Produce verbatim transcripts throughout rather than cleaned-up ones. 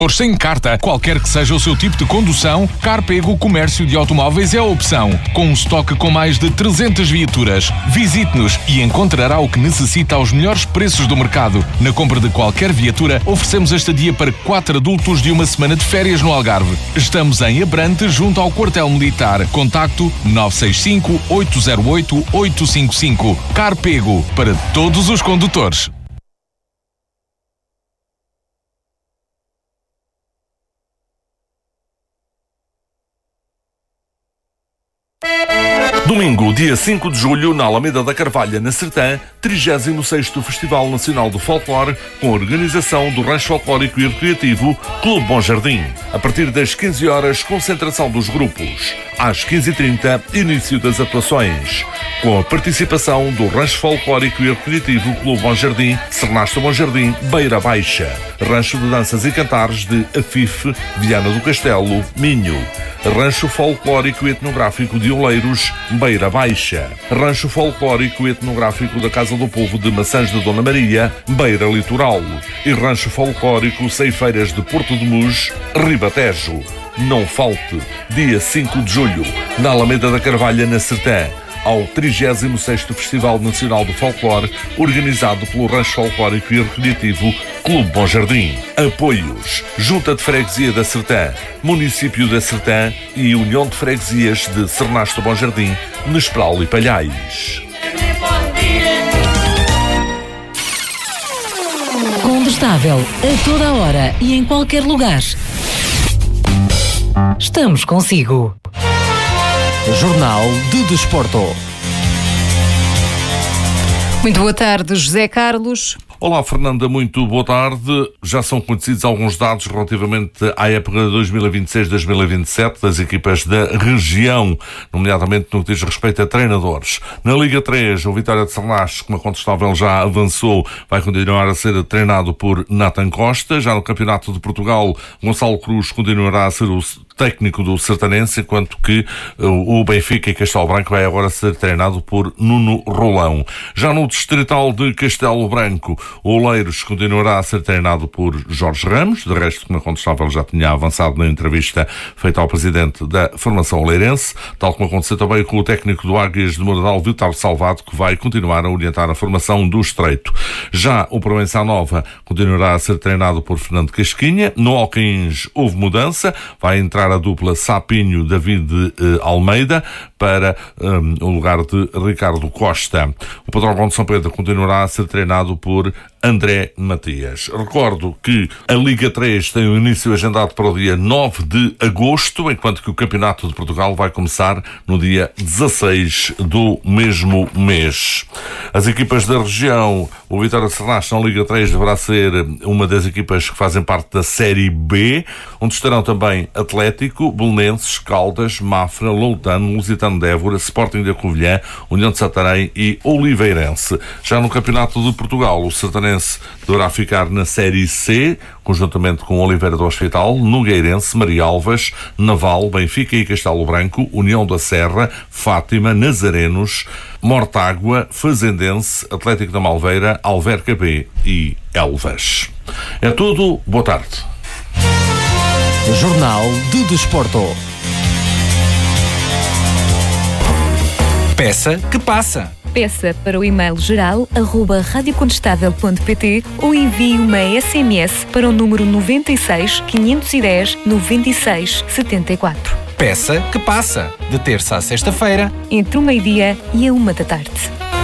Sem carta, qualquer que seja o seu tipo de condução, Carpego Comércio de Automóveis é a opção. Com um estoque com mais de trezentas viaturas. Visite-nos e encontrará o que necessita aos melhores preços do mercado. Na compra de qualquer viatura, oferecemos a estadia para quatro adultos de uma semana de férias no Algarve. Estamos em Abrante, junto ao Quartel Militar. Contacto nove seis cinco, oito zero oito, oito cinco cinco. Carpego, para todos os condutores. Domingo, dia cinco de julho, na Alameda da Carvalha, na Sertã, trigésimo sexto Festival Nacional do Folclore, com a organização do Rancho Folclórico e Recreativo Clube Bom Jardim. A partir das quinze horas, concentração dos grupos. Às quinze e trinta, início das atuações. Com a participação do Rancho Folclórico e Recreativo Clube Bom Jardim, Sernasto Bom Jardim, Beira Baixa. Rancho de Danças e Cantares de Afife, Viana do Castelo, Minho. Rancho Folclórico e Etnográfico de Oleiros, Beira Baixa. Rancho Folclórico e Etnográfico da Casa do Povo de Maçãs de Dona Maria, Beira Litoral. E Rancho Folclórico Ceifeiras de Porto de Muz, Ribatejo. Não falte, dia cinco de julho, na Alameda da Carvalha, na Sertã, ao trigésimo sexto Festival Nacional do Folclore, organizado pelo Rancho Folclórico e Recreativo Clube Bom Jardim. Apoios: Junta de Freguesia da Sertã, Município da Sertã e União de Freguesias de Sernasto Bom Jardim, Nespral e Palhais. Combustável a toda a hora e em qualquer lugar. Estamos consigo. Jornal de Desporto. Muito boa tarde, José Carlos. Olá, Fernanda, muito boa tarde. Já são conhecidos alguns dados relativamente à época de dois mil e vinte e seis a dois mil e vinte e sete das equipas da região, nomeadamente no que diz respeito a treinadores. Na Liga três, o Vitória de Sernache, como a Contestável já avançou, vai continuar a ser treinado por Nathan Costa. Já no Campeonato de Portugal, Gonçalo Cruz continuará a ser o técnico do Sertanense, enquanto que o Benfica e Castelo Branco vai agora ser treinado por Nuno Rolão. Já no Distrital de Castelo Branco, o Oleiros continuará a ser treinado por Jorge Ramos. De resto, como a Contestável já tinha avançado na entrevista feita ao presidente da formação oleirense, tal como aconteceu também com o técnico do Águias de Moradal, Vítor Salvado, que vai continuar a orientar a formação do Estreito. Já o Provença Nova continuará a ser treinado por Fernando Casquinha. No Alcaíns houve mudança, vai entrar a dupla Sapinho-David eh, Almeida para um, o lugar de Ricardo Costa. O Padrão de São Pedro continuará a ser treinado por André Matias. Recordo que a Liga três tem o início agendado para o dia nove de agosto, enquanto que o Campeonato de Portugal vai começar no dia dezasseis do mesmo mês. As equipas da região, o Vitória de Sernache na Liga três deverá ser uma das equipas que fazem parte da Série B, onde estarão também Atlético, Belenenses, Caldas, Mafra, Loutano, Lusitano de Évora, Sporting da Covilhã, União de Santarém e Oliveirense. Já no Campeonato de Portugal, o Sertanense deverá ficar na Série C, conjuntamente com Oliveira do Hospital, Nogueirense, Marialvas, Naval, Benfica e Castelo Branco, União da Serra, Fátima, Nazarenos, Mortágua, Fazendense, Atlético da Malveira, Alverca B e Elvas. É tudo. Boa tarde. Jornal de Desporto. Peça que passa. Peça para o e-mail geral arroba radiocontestável ponto pt ou envie uma S M S para o número noventa e seis, quinhentos e dez, noventa e seis, setenta e quatro. Peça que passa, de terça a sexta-feira, entre o meio-dia e a uma da tarde.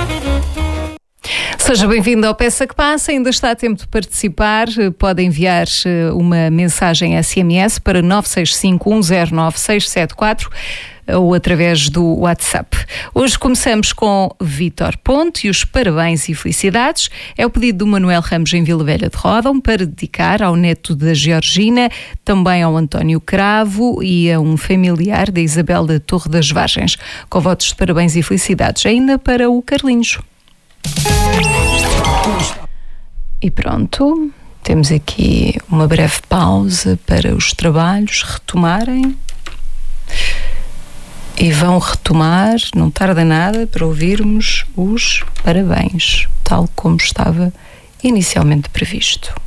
Seja bem-vindo ao Peça que Passa, ainda está a tempo de participar. Pode enviar uma mensagem S M S para nove seis cinco, um zero nove, seis sete quatro ou através do WhatsApp. Hoje começamos com Vítor Ponte e os parabéns e felicidades. É o pedido do Manuel Ramos em Vila Velha de Ródão para dedicar ao neto da Georgina, também ao António Cravo e a um familiar da Isabel da Torre das Vargens, com votos de parabéns e felicidades ainda para o Carlinhos. E pronto, temos aqui uma breve pausa para os trabalhos retomarem. E vão retomar, não tarda nada, para ouvirmos os parabéns, tal como estava inicialmente previsto.